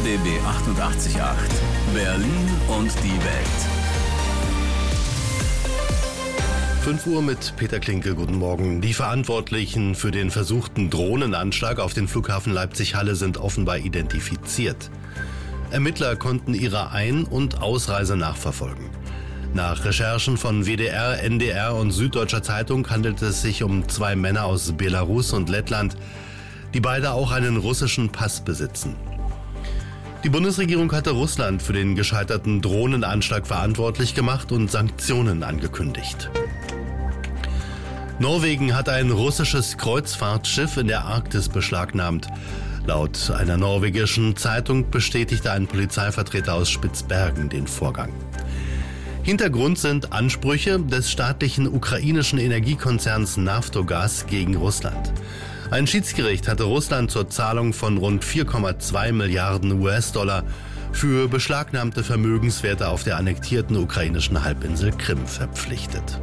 RBB 88.8 Berlin und die Welt. 5 Uhr mit Peter Klinke, guten Morgen. Die Verantwortlichen für den versuchten Drohnenanschlag auf den Flughafen Leipzig-Halle sind offenbar identifiziert. Ermittler konnten ihre Ein- und Ausreise nachverfolgen. Nach Recherchen von WDR, NDR und Süddeutscher Zeitung handelt es sich um 2 Männer aus Belarus und Lettland, die beide auch einen russischen Pass besitzen. Die Bundesregierung hatte Russland für den gescheiterten Drohnenanschlag verantwortlich gemacht und Sanktionen angekündigt. Norwegen hat ein russisches Kreuzfahrtschiff in der Arktis beschlagnahmt. Laut einer norwegischen Zeitung bestätigte ein Polizeivertreter aus Spitzbergen den Vorgang. Hintergrund sind Ansprüche des staatlichen ukrainischen Energiekonzerns Naftogaz gegen Russland. Ein Schiedsgericht hatte Russland zur Zahlung von rund 4,2 Milliarden US-Dollar für beschlagnahmte Vermögenswerte auf der annektierten ukrainischen Halbinsel Krim verpflichtet.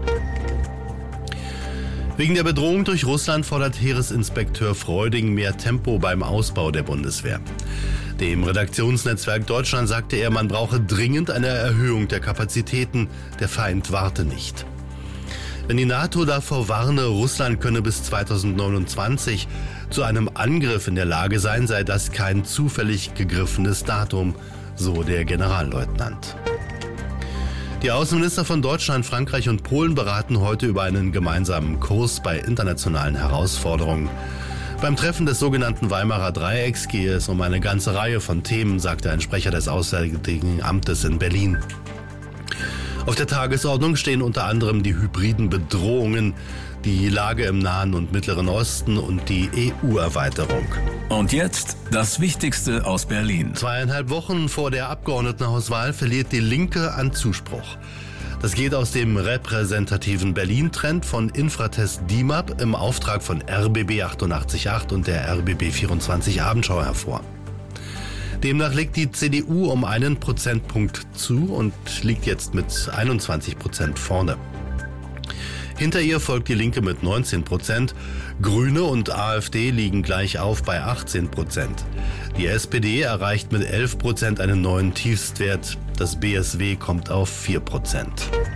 Wegen der Bedrohung durch Russland fordert Heeresinspekteur Freuding mehr Tempo beim Ausbau der Bundeswehr. Dem Redaktionsnetzwerk Deutschland sagte er, man brauche dringend eine Erhöhung der Kapazitäten. Der Feind warte nicht. Wenn die NATO davor warne, Russland könne bis 2029 zu einem Angriff in der Lage sein, sei das kein zufällig gegriffenes Datum, so der Generalleutnant. Die Außenminister von Deutschland, Frankreich und Polen beraten heute über einen gemeinsamen Kurs bei internationalen Herausforderungen. Beim Treffen des sogenannten Weimarer Dreiecks gehe es um eine ganze Reihe von Themen, sagte ein Sprecher des Auswärtigen Amtes in Berlin. Auf der Tagesordnung stehen unter anderem die hybriden Bedrohungen, die Lage im Nahen und Mittleren Osten und die EU-Erweiterung. Und jetzt das Wichtigste aus Berlin. 2,5 Wochen vor der Abgeordnetenhauswahl verliert die Linke an Zuspruch. Das geht aus dem repräsentativen Berlin-Trend von Infratest DIMAP im Auftrag von RBB 88.8 und der RBB 24 Abendschau hervor. Demnach legt die CDU um 1 Prozentpunkt zu und liegt jetzt mit 21% vorne. Hinter ihr folgt die Linke mit 19%, Grüne und AfD liegen gleich auf bei 18%. Die SPD erreicht mit 11% einen neuen Tiefstwert, das BSW kommt auf 4%.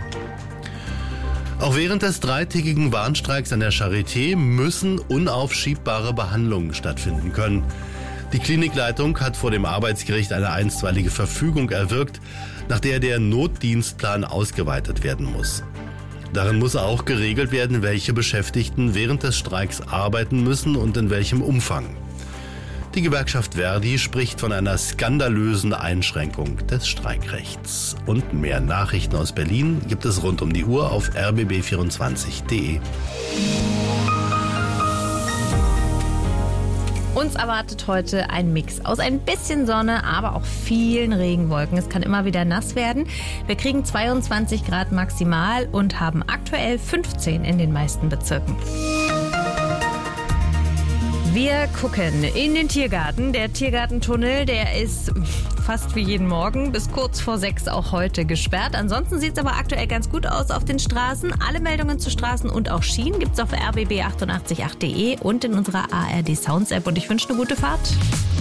Auch während des 3-tägigen Warnstreiks an der Charité müssen unaufschiebbare Behandlungen stattfinden können. Die Klinikleitung hat vor dem Arbeitsgericht eine einstweilige Verfügung erwirkt, nach der der Notdienstplan ausgeweitet werden muss. Darin muss auch geregelt werden, welche Beschäftigten während des Streiks arbeiten müssen und in welchem Umfang. Die Gewerkschaft Verdi spricht von einer skandalösen Einschränkung des Streikrechts. Und mehr Nachrichten aus Berlin gibt es rund um die Uhr auf rbb24.de. Uns erwartet heute ein Mix aus ein bisschen Sonne, aber auch vielen Regenwolken. Es kann immer wieder nass werden. Wir kriegen 22 Grad maximal und haben aktuell 15 in den meisten Bezirken. Wir gucken in den Tiergarten. Der Tiergartentunnel, der ist fast wie jeden Morgen bis kurz vor 6 auch heute gesperrt. Ansonsten sieht es aber aktuell ganz gut aus auf den Straßen. Alle Meldungen zu Straßen und auch Schienen gibt es auf rbb888.de und in unserer ARD Sounds App. Und ich wünsche eine gute Fahrt.